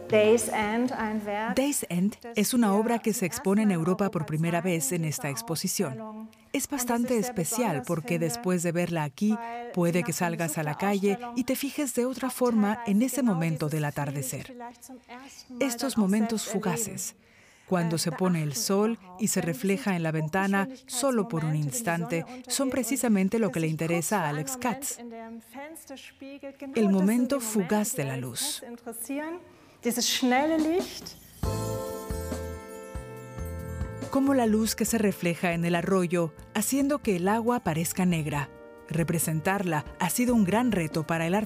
Days End es una obra que se expone en Europa por primera vez en esta exposición. Es bastante especial porque después de verla aquí, puede que salgas a la calle y te fijes de otra forma en ese momento del atardecer. Estos momentos fugaces, cuando se pone el sol y se refleja en la ventana solo por un instante, son precisamente lo que le interesa a Alex Katz. El momento fugaz de la luz. Como la luz que se refleja en el arroyo, haciendo que el agua parezca negra. Representarla ha sido un gran reto para el artista.